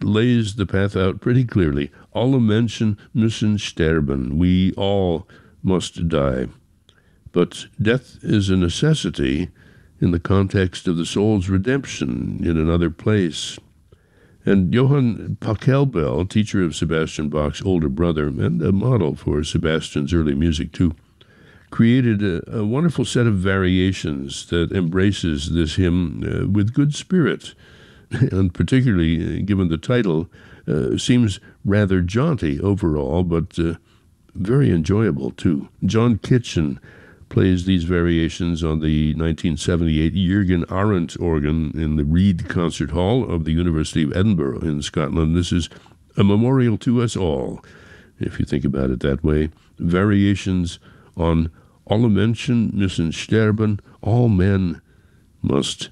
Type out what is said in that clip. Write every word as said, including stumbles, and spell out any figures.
lays the path out pretty clearly. Alle Menschen müssen sterben. We all must die. But death is a necessity in the context of the soul's redemption in another place. And Johann Pachelbel, teacher of Sebastian Bach's older brother and a model for Sebastian's early music too, created a, a wonderful set of variations that embraces this hymn uh, with good spirit, and particularly, uh, given the title, uh, seems rather jaunty overall, but uh, very enjoyable too. John Kitchen plays these variations on the nineteen seventy-eight Jürgen Arendt organ in the Reed Concert Hall of the University of Edinburgh in Scotland. This is a memorial to us all, if you think about it that way. Variations on Alle Menschen müssen sterben, all men must